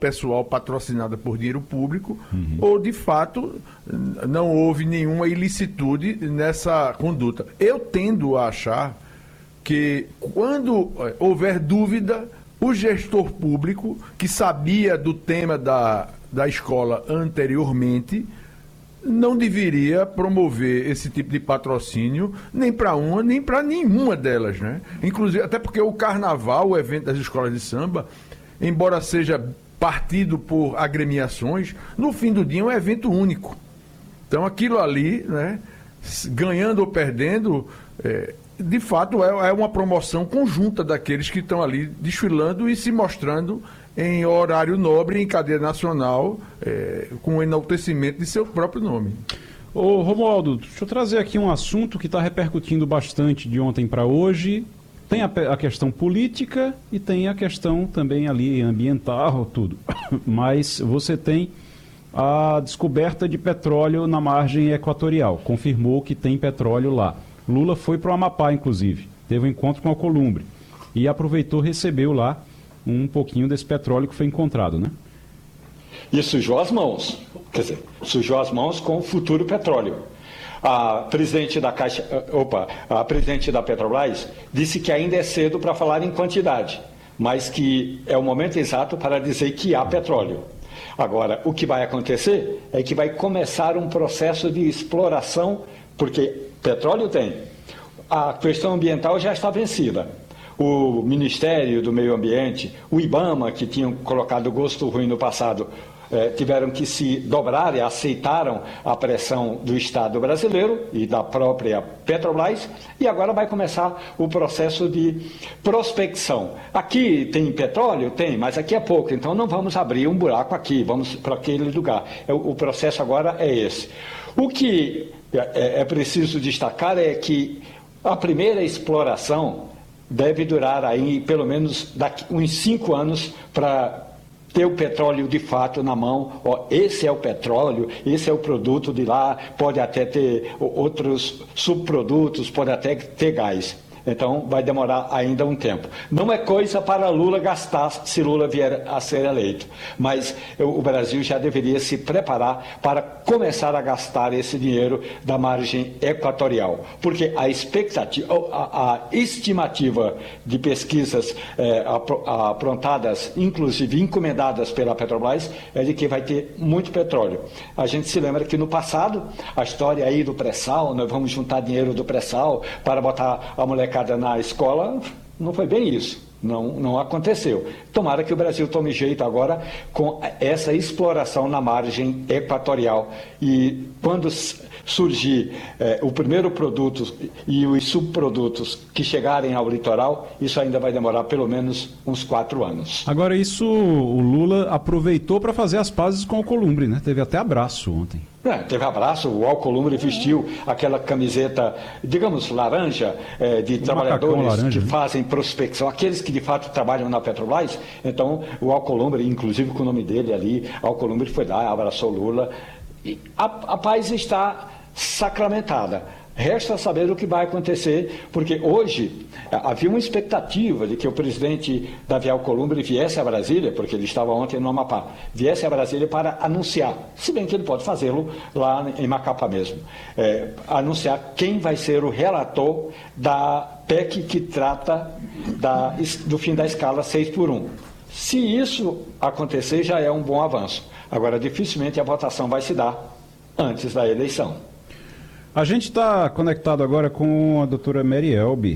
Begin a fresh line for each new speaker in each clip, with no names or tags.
pessoal patrocinada por dinheiro público, ou de fato não houve nenhuma ilicitude nessa conduta. Eu tendo a achar que quando houver dúvida, o gestor público, que sabia do tema da escola anteriormente, não deveria promover esse tipo de patrocínio nem para uma, nem para nenhuma delas, né? Inclusive, até porque o carnaval, o evento das escolas de samba, embora seja partido por agremiações, no fim do dia é um evento único. Então aquilo ali, né, ganhando ou perdendo, de fato é uma promoção conjunta daqueles que estão ali desfilando e se mostrando em horário nobre, em cadeia nacional, com o enaltecimento de seu próprio nome.
Ô Romualdo, deixa eu trazer aqui um assunto que está repercutindo bastante de ontem para hoje. Tem a questão política e tem a questão também ali ambiental, tudo. Mas você tem a descoberta de petróleo na margem equatorial. Confirmou que tem petróleo lá. Lula foi para o Amapá, inclusive. Teve um encontro com a Alcolumbre. E aproveitou, recebeu lá um pouquinho desse petróleo que foi encontrado, né?
E sujou as mãos. Quer dizer, sujou as mãos com o futuro petróleo. A presidente da Petrobras disse que ainda é cedo para falar em quantidade, mas que é o momento exato para dizer que há petróleo. Agora, o que vai acontecer é que vai começar um processo de exploração, porque petróleo tem. A questão ambiental já está vencida. O Ministério do Meio Ambiente, o IBAMA, que tinham colocado gosto ruim no passado, tiveram que se dobrar e aceitaram a pressão do Estado brasileiro e da própria Petrobras, e agora vai começar o processo de prospecção. Aqui tem petróleo? Tem, mas aqui é pouco, então não vamos abrir um buraco aqui, vamos para aquele lugar. O processo agora é esse. O que é preciso destacar é que a primeira exploração deve durar aí pelo menos uns 5 anos para ter o petróleo de fato na mão. Esse é o petróleo, esse é o produto de lá, pode até ter outros subprodutos, pode até ter gás. Então vai demorar ainda um tempo. Não é coisa para Lula gastar se Lula vier a ser eleito, mas o Brasil já deveria se preparar para começar a gastar esse dinheiro da margem equatorial, porque a estimativa de pesquisas aprontadas, inclusive encomendadas pela Petrobras, é de que vai ter muito petróleo. A gente se lembra que no passado, a história aí do pré-sal, nós vamos juntar dinheiro do pré-sal para botar a molecada na escola, não foi bem isso. Não aconteceu. Tomara que o Brasil tome jeito agora com essa exploração na margem equatorial. E quando surgir o primeiro produto e os subprodutos que chegarem ao litoral, isso ainda vai demorar pelo menos uns 4 anos.
Agora, isso o Lula aproveitou para fazer as pazes com o Alcolumbre, né? Teve até abraço ontem.
Teve abraço, o Alcolumbre vestiu aquela camiseta, digamos, laranja, de trabalhadores laranja, que fazem prospecção, aqueles que de fato trabalham na Petrobras. Então, o Alcolumbre, inclusive com o nome dele ali, Alcolumbre foi lá, abraçou Lula. E a paz está sacramentada. Resta saber o que vai acontecer, porque hoje havia uma expectativa de que o presidente Davi Alcolumbre viesse a Brasília, porque ele estava ontem no Amapá, viesse a Brasília para anunciar, se bem que ele pode fazê-lo lá em Macapá mesmo, anunciar quem vai ser o relator da PEC que trata do fim da escala 6x1. Se isso acontecer, já é um bom avanço. Agora, dificilmente a votação vai se dar antes da eleição.
A gente está conectado agora com a doutora Mary Elbe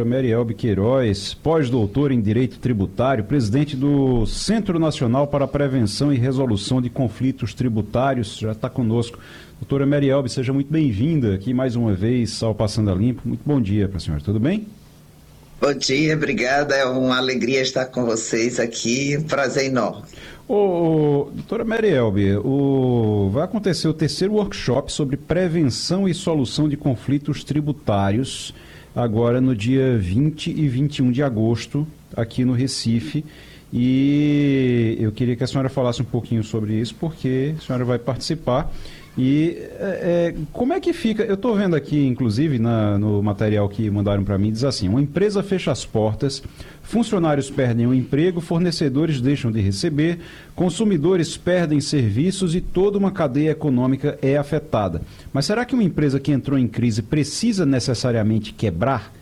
Queiroz, pós-doutora em Direito Tributário, presidente do Centro Nacional para a Prevenção e Resolução de Conflitos Tributários, já está conosco. Doutora Mary Elbe, seja muito bem-vinda aqui mais uma vez ao Passando a Limpo. Muito bom dia para a senhora, tudo bem?
Bom dia, obrigada, é uma alegria estar com vocês aqui, um prazer enorme.
Doutora Mary Elbe, vai acontecer o terceiro workshop sobre prevenção e solução de conflitos tributários, agora no dia 20 e 21 de agosto, aqui no Recife, E eu queria que a senhora falasse um pouquinho sobre isso, porque a senhora vai participar. E como é que fica? Eu estou vendo aqui, inclusive, no material que mandaram para mim, diz assim: uma empresa fecha as portas, funcionários perdem o emprego, fornecedores deixam de receber, consumidores perdem serviços e toda uma cadeia econômica é afetada. Mas será que uma empresa que entrou em crise precisa necessariamente quebrar